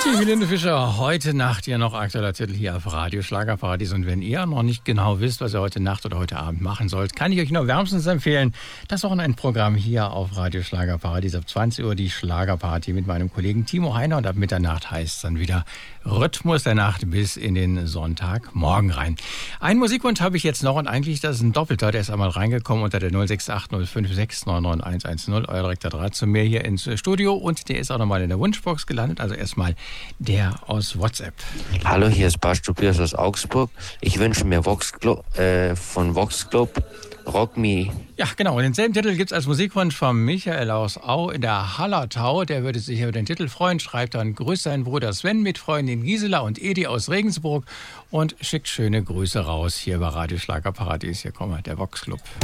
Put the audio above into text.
Die Helene Fischer, heute Nacht ja noch aktueller Titel hier auf Radio Schlagerparadies. Und wenn ihr noch nicht genau wisst, was ihr heute Nacht oder heute Abend machen sollt, kann ich euch nur wärmstens empfehlen, das Wochenendprogramm hier auf Radio Schlagerparadies. Ab 20 Uhr die Schlagerparty mit meinem Kollegen Timo Heiner. Und ab Mitternacht heißt es dann wieder Rhythmus der Nacht bis in den Sonntagmorgen rein. Einen Musikwunsch habe ich jetzt noch und eigentlich das ist ein Doppelter. Der ist einmal reingekommen unter der 06805699110. Euer direkter Draht zu mir hier ins Studio. Und der ist auch nochmal in der Wunschbox gelandet. Also erstmal der aus WhatsApp. Hallo, hier ist Bas Tobias aus Augsburg. Ich wünsche mir von Vox Club Rock Me. Ja, genau. Denselben Titel gibt es als Musikwunsch von Michael aus Au in der Hallertau. Der würde sich über den Titel freuen. Schreibt dann, grüßt seinen Bruder Sven mit Freundin Gisela und Edi aus Regensburg und schickt schöne Grüße raus hier bei Radio Schlagerparadies. Hier kommen wir, der Vox Club.